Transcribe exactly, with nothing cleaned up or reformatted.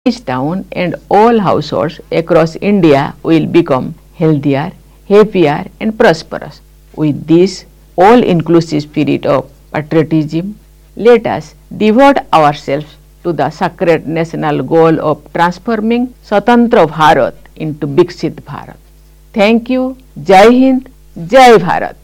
each town and all households across India will become healthier, happier, and prosperous. With this all inclusive spirit of patriotism, let us devote ourselves to the sacred national goal of transforming Swatantra Bharat into Viksit Bharat. Thank you. Jai Hind, Jai Bharat.